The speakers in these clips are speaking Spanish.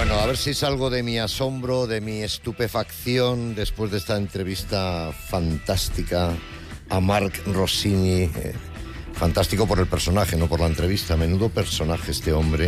Bueno, a ver si salgo de mi asombro, de mi estupefacción después de esta entrevista fantástica a Marc Rossini. Fantástico por el personaje, no por la entrevista. Menudo personaje este hombre.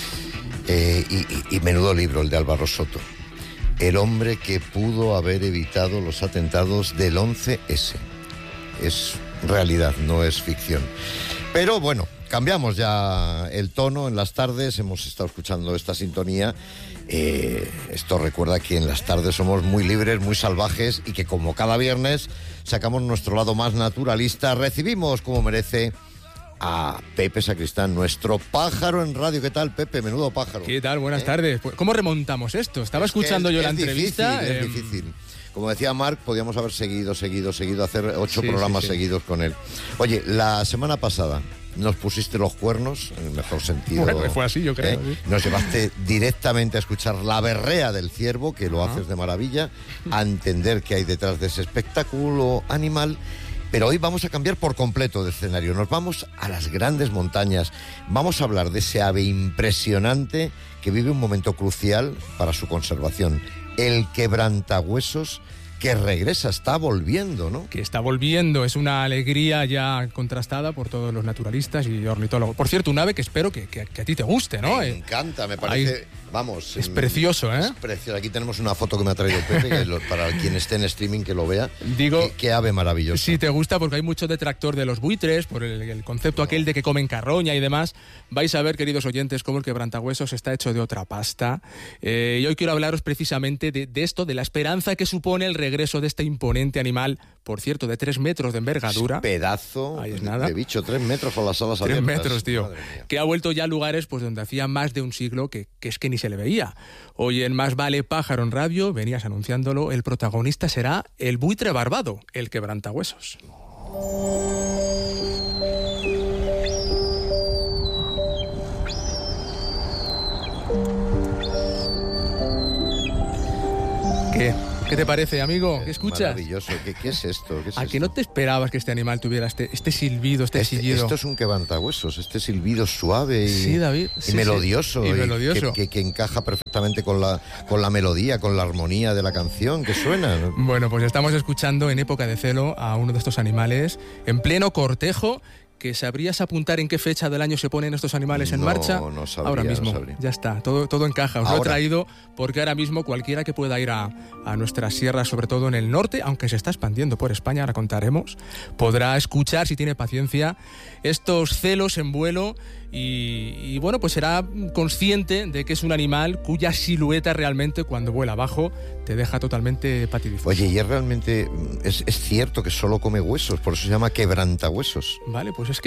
Y menudo libro, el de Álvaro Soto. El hombre que pudo haber evitado los atentados del 11S. Es realidad, no es ficción. Pero bueno, cambiamos ya el tono en las tardes. Hemos estado escuchando esta sintonía. Esto recuerda que en las tardes somos muy libres, muy salvajes, y que como cada viernes sacamos nuestro lado más naturalista. Recibimos como merece a Pepe Sacristán, nuestro pájaro en radio. ¿Qué tal, Pepe? Menudo pájaro. ¿Qué tal? Buenas tardes. ¿Cómo remontamos esto? Estaba escuchando yo la entrevista. Es difícil. Como decía Marc, podíamos haber seguido, hacer 8 programas seguidos con él. Oye, la semana pasada nos pusiste los cuernos, en el mejor sentido. Bueno, fue así, yo creo. Nos llevaste directamente a escuchar la berrea del ciervo, que lo haces de maravilla, a entender qué hay detrás de ese espectáculo animal. Pero hoy vamos a cambiar por completo de escenario. Nos vamos a las grandes montañas. Vamos a hablar de ese ave impresionante que vive un momento crucial para su conservación. El quebrantahuesos, que regresa, está volviendo, ¿no? Que está volviendo, es una alegría ya contrastada por todos los naturalistas y ornitólogos. Por cierto, un ave que espero que a ti te guste, ¿no? Me encanta, me parece, vamos... Es precioso, ¿eh? Es precioso. Aquí tenemos una foto que me ha traído Pepe, para quien esté en streaming que lo vea. Digo, qué ave maravillosa. Si te gusta, porque hay mucho detractor de los buitres, por el concepto aquel de que comen carroña y demás. Vais a ver, queridos oyentes, cómo el quebrantahuesos está hecho de otra pasta. Y hoy quiero hablaros precisamente de esto, de la esperanza que supone el regreso de este imponente animal, por cierto, de 3 metros de envergadura. Pedazo ahí es nada. De bicho, 3 metros con las alas abiertas. 3 metros, tío. Que ha vuelto ya a lugares pues donde hacía más de un siglo que es que ni se le veía. Hoy en Más Vale Pájaro en Radio, venías anunciándolo, el protagonista será el buitre barbado, el quebrantahuesos. ¿Qué te parece, amigo? ¿Qué escuchas? Maravilloso. ¿Qué es esto? ¿A que no te esperabas que este animal tuviera este silbido, este chillido? Esto es un quebrantahuesos, este silbido suave sí, David. Y melodioso. Y melodioso. Que encaja perfectamente con la melodía, con la armonía de la canción que suena, ¿no? Bueno, pues estamos escuchando en época de celo a uno de estos animales en pleno cortejo. ¿Que sabrías apuntar en qué fecha del año se ponen estos animales en marcha? No sabría. Ahora mismo, no sabría. Ya está, todo encaja. Os lo he traído porque ahora mismo cualquiera que pueda ir a nuestras sierras, sobre todo en el norte, aunque se está expandiendo por España, ahora contaremos, podrá escuchar, si tiene paciencia, estos celos en vuelo y bueno, pues será consciente de que es un animal cuya silueta realmente, cuando vuela abajo, te deja totalmente patidifuso. Oye, y es cierto que solo come huesos, por eso se llama quebrantahuesos. Vale, pues es que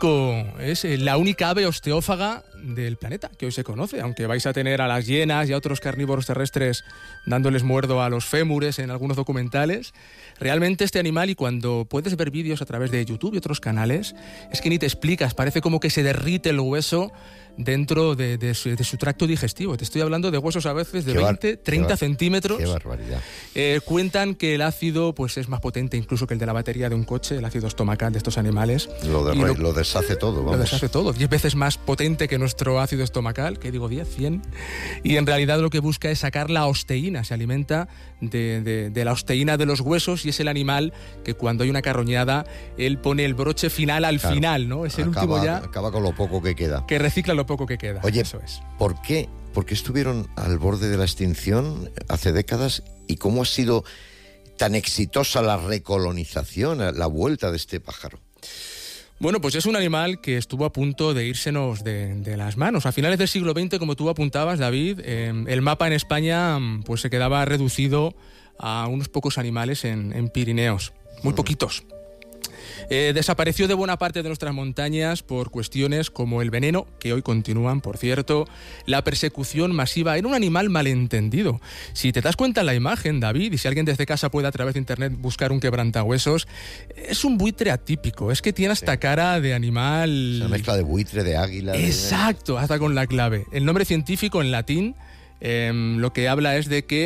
es la única ave osteófaga del planeta que hoy se conoce, aunque vais a tener a las hienas y a otros carnívoros terrestres dándoles muerdo a los fémures en algunos documentales. Realmente este animal, y cuando puedes ver vídeos a través de YouTube y otros canales, es que ni te explicas, parece como que se derrite el hueso dentro de su tracto digestivo. Te estoy hablando de huesos a veces de 20, 30 centímetros. ¡Qué barbaridad! Cuentan que el ácido pues es más potente incluso que el de la batería de un coche, el ácido estomacal de estos animales. Lo deshace todo, vamos. Lo deshace todo. 10 veces más potente que nuestro ácido estomacal, que digo 10, 100. Y en realidad lo que busca es sacar la osteína, se alimenta de la osteína de los huesos, y es el animal que cuando hay una carroñada, él pone el broche final al final, ¿no? Es el último ya. Acaba con lo poco que queda. Que recicla lo poco que queda. Oye, eso es. ¿Por qué estuvieron al borde de la extinción hace décadas y cómo ha sido tan exitosa la recolonización, la vuelta de este pájaro? Bueno, pues es un animal que estuvo a punto de írsenos de las manos. A finales del siglo XX, como tú apuntabas, David, el mapa en España pues se quedaba reducido a unos pocos animales en Pirineos, muy poquitos. Desapareció de buena parte de nuestras montañas por cuestiones como el veneno, que hoy continúan, por cierto, la persecución masiva. Era un animal malentendido. Si te das cuenta en la imagen, David, y si alguien desde casa puede a través de internet buscar un quebrantahuesos, es un buitre atípico. Es que tiene hasta cara de animal... Es una mezcla de buitre, de águila... Exacto, hasta con la clave. El nombre científico en latín lo que habla es de que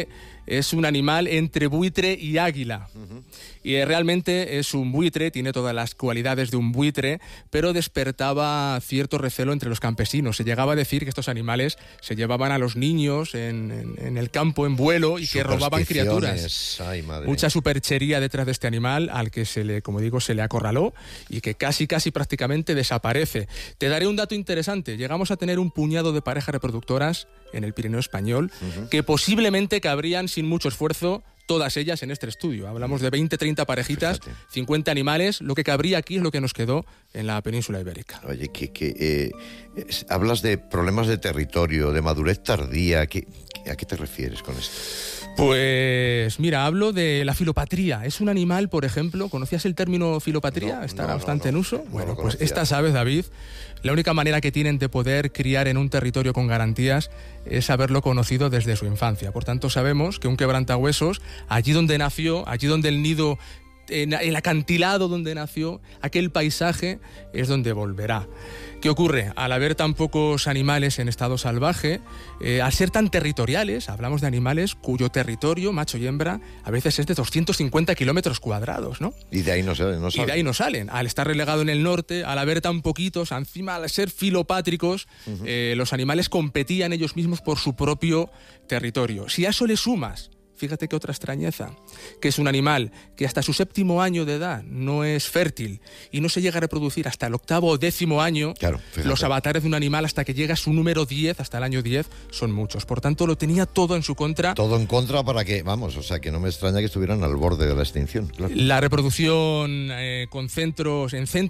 es un animal entre buitre y águila. Y realmente es un buitre, tiene todas las cualidades de un buitre, pero despertaba cierto recelo entre los campesinos. Se llegaba a decir que estos animales se llevaban a los niños en el campo en vuelo y que robaban criaturas. Ay, madre. Mucha superchería detrás de este animal al que se le, como digo, se le acorraló y que casi prácticamente desaparece. Te daré un dato interesante. Llegamos a tener un puñado de parejas reproductoras en el Pirineo español que posiblemente cabrían sin mucho esfuerzo todas ellas en este estudio. Hablamos de 20, 30 parejitas, fíjate. 50 animales. Lo que cabría aquí es lo que nos quedó en la península ibérica. Oye, hablas de problemas de territorio, de madurez tardía. ¿A qué te refieres con esto? Pues mira, hablo de la filopatría. Es un animal, por ejemplo, ¿conocías el término filopatría? Está bastante en uso. Bueno, pues estas aves, David, la única manera que tienen de poder criar en un territorio con garantías es haberlo conocido desde su infancia. Por tanto, sabemos que un quebrantahuesos, allí donde nació, allí donde el nido, en el acantilado donde nació, aquel paisaje es donde volverá. ¿Qué ocurre? Al haber tan pocos animales en estado salvaje, al ser tan territoriales, hablamos de animales cuyo territorio, macho y hembra, a veces es de 250 kilómetros cuadrados, ¿no? Y de ahí no salen. Y de ahí no salen. Al estar relegado en el norte, al haber tan poquitos, encima al ser filopátricos, los animales competían ellos mismos por su propio territorio. Si a eso le sumas, fíjate qué otra extrañeza, que es un animal que hasta su 7º año de edad no es fértil y no se llega a reproducir hasta el 8º o 10º año. Claro, los avatares de un animal hasta que llega a su número 10, hasta el año 10, son muchos. Por tanto, lo tenía todo en su contra. Todo en contra para que, vamos, o sea, que no me extraña que estuvieran al borde de la extinción. Claro. La reproducción en centros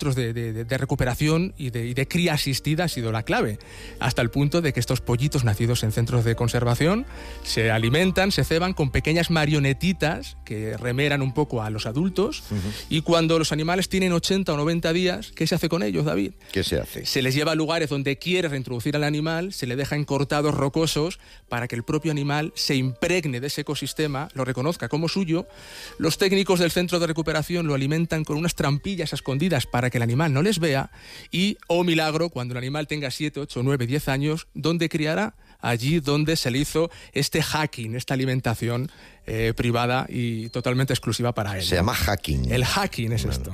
de recuperación y de cría asistida ha sido la clave, hasta el punto de que estos pollitos nacidos en centros de conservación se alimentan, se ceban con pequeñas marionetitas que remeran un poco a los adultos, y cuando los animales tienen 80 o 90 días, ¿qué se hace con ellos, David? ¿Qué se hace? Se les lleva a lugares donde quiere reintroducir al animal, se le deja en cortados rocosos para que el propio animal se impregne de ese ecosistema, lo reconozca como suyo. Los técnicos del centro de recuperación lo alimentan con unas trampillas escondidas para que el animal no les vea y, oh milagro, cuando el animal tenga 7, 8, 9, 10 años, ¿dónde criará? Allí donde se le hizo este hacking, esta alimentación privada y totalmente exclusiva para él. Se llama hacking. El hacking es esto.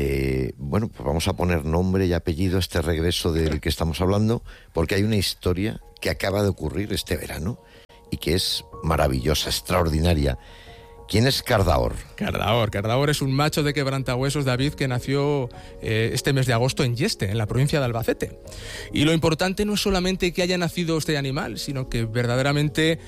Bueno, pues vamos a poner nombre y apellido a este regreso del que estamos hablando, porque hay una historia que acaba de ocurrir este verano y que es maravillosa, extraordinaria. ¿Quién es Cardaor? Cardaor es un macho de quebrantahuesos, David, que nació este mes de agosto en Yeste, en la provincia de Albacete. Y lo importante no es solamente que haya nacido este animal, sino que verdaderamente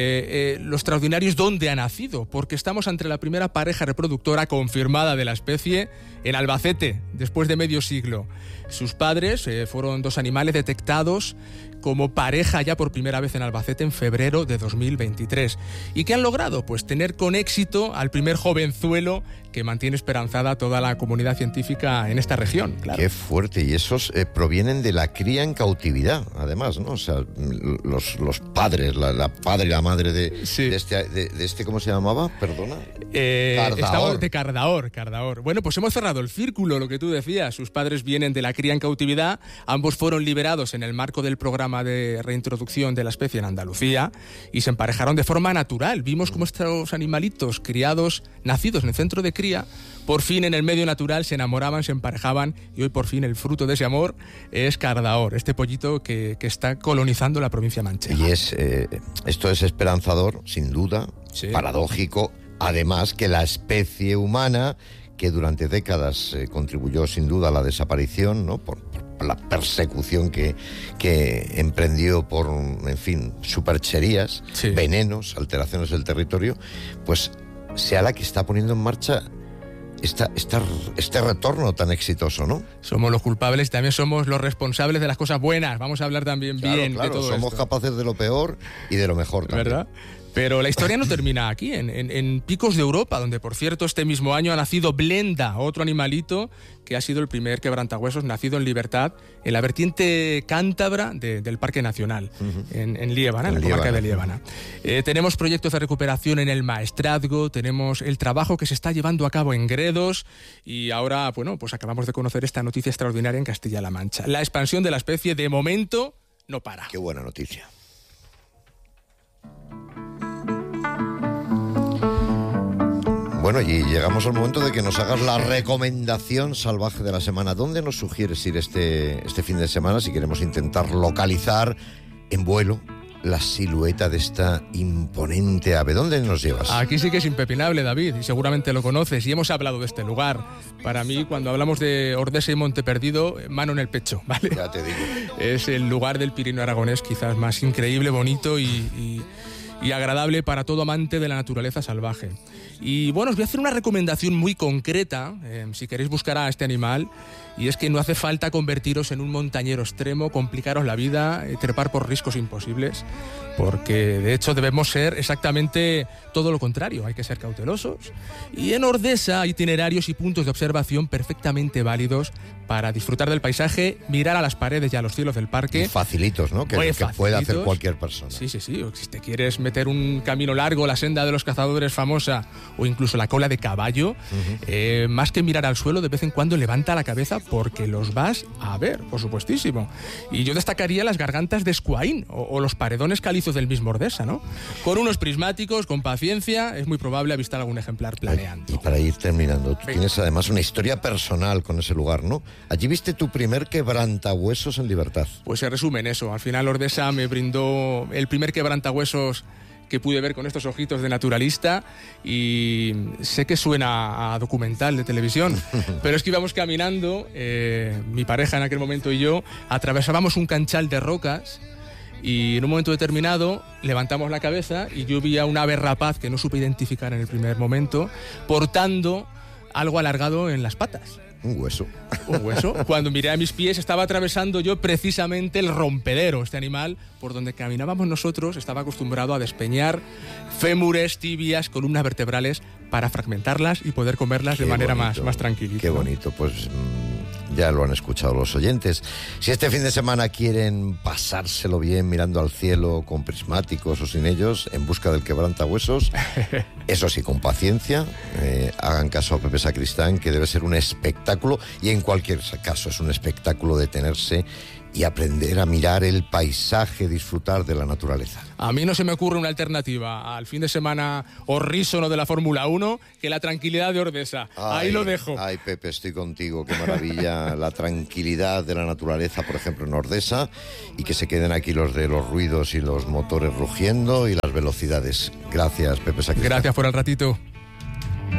lo extraordinario es dónde ha nacido, porque estamos ante la primera pareja reproductora confirmada de la especie en Albacete, después de medio siglo. Sus padres fueron 2 animales detectados como pareja ya por primera vez en Albacete en febrero de 2023. ¿Y qué han logrado? Pues tener con éxito al primer jovenzuelo que mantiene esperanzada a toda la comunidad científica en esta región. Claro. Qué fuerte, y esos provienen de la cría en cautividad, además, ¿no? O sea, los padres, la padre y la madre de este, ¿cómo se llamaba? Perdona. Cardaor. De Cardaor. Bueno, pues hemos cerrado el círculo, lo que tú decías. Sus padres vienen de la cría en cautividad, ambos fueron liberados en el marco del programa de reintroducción de la especie en Andalucía y se emparejaron de forma natural. Vimos cómo estos animalitos criados, nacidos en el centro de cría, por fin en el medio natural se enamoraban, se emparejaban, y hoy por fin el fruto de ese amor es Cardaor, este pollito que está colonizando la provincia manchega. Y esto es esperanzador, sin duda, paradójico, además que la especie humana, que durante décadas contribuyó sin duda a la desaparición, ¿no? Por la persecución que emprendió por, en fin, supercherías, venenos, alteraciones del territorio, pues sea la que está poniendo en marcha este retorno tan exitoso, ¿no? Somos los culpables y también somos los responsables de las cosas buenas. Vamos a hablar también bien de todo somos esto. Capaces de lo peor y de lo mejor también. ¿Verdad? Pero la historia no termina aquí, en Picos de Europa, donde, por cierto, este mismo año ha nacido Blenda, otro animalito que ha sido el primer quebrantahuesos nacido en libertad en la vertiente cántabra del Parque Nacional, en Liébana, en la comarca de Liébana. Tenemos proyectos de recuperación en el Maestrazgo, tenemos el trabajo que se está llevando a cabo en Gredos y ahora, bueno, pues acabamos de conocer esta noticia extraordinaria en Castilla-La Mancha. La expansión de la especie, de momento, no para. Qué buena noticia. Bueno, y llegamos al momento de que nos hagas la recomendación salvaje de la semana. ¿Dónde nos sugieres ir este fin de semana si queremos intentar localizar en vuelo la silueta de esta imponente ave? ¿Dónde nos llevas? Aquí sí que es impepinable, David, y seguramente lo conoces, y hemos hablado de este lugar. Para mí, cuando hablamos de Ordesa y Monte Perdido, mano en el pecho, ¿vale? Ya te digo. Es el lugar del Pirineo aragonés quizás más increíble, bonito y agradable para todo amante de la naturaleza salvaje. Y bueno, os voy a hacer una recomendación muy concreta, si queréis buscar a este animal, y es que no hace falta convertiros en un montañero extremo, complicaros la vida, trepar por riscos imposibles, porque de hecho debemos ser exactamente todo lo contrario, hay que ser cautelosos. Y en Ordesa hay itinerarios y puntos de observación perfectamente válidos para disfrutar del paisaje, mirar a las paredes y a los cielos del parque. Y facilitos, ¿no? Que puede hacer cualquier persona. Sí. O si te quieres meter un camino largo, la senda de los cazadores famosa, o incluso la cola de caballo, más que mirar al suelo, de vez en cuando levanta la cabeza porque los vas a ver, por supuestísimo. Y yo destacaría las gargantas de Escuaín o los paredones calizos del mismo Ordesa, ¿no? Con unos prismáticos, con paciencia, es muy probable avistar algún ejemplar planeando. Y para ir terminando, tú tienes además una historia personal con ese lugar, ¿no? Allí viste tu primer quebrantahuesos en libertad. Pues se resume en eso. Al final Ordesa me brindó el primer quebrantahuesos que pude ver con estos ojitos de naturalista, y sé que suena a documental de televisión, pero es que íbamos caminando, mi pareja en aquel momento y yo, atravesábamos un canchal de rocas y en un momento determinado levantamos la cabeza y yo vi a un ave rapaz que no supe identificar en el primer momento, portando algo alargado en las patas. Un hueso. Un hueso. Cuando miré a mis pies estaba atravesando yo precisamente el rompedero. Este animal, por donde caminábamos nosotros, estaba acostumbrado a despeñar fémures, tibias, columnas vertebrales para fragmentarlas y poder comerlas de manera más tranquilita. Qué bonito, pues ya lo han escuchado los oyentes. Si este fin de semana quieren pasárselo bien mirando al cielo con prismáticos o sin ellos, en busca del quebrantahuesos, eso sí, con paciencia, hagan caso a Pepe Sacristán, que debe ser un espectáculo, y en cualquier caso es un espectáculo detenerse y aprender a mirar el paisaje, disfrutar de la naturaleza. A mí no se me ocurre una alternativa al fin de semana horrísono de la Fórmula 1 que la tranquilidad de Ordesa. Ahí lo dejo. Ay, Pepe, estoy contigo. Qué maravilla la tranquilidad de la naturaleza, por ejemplo, en Ordesa, y que se queden aquí los de los ruidos y los motores rugiendo y las velocidades. Gracias, Pepe Sacristán. Gracias por el ratito.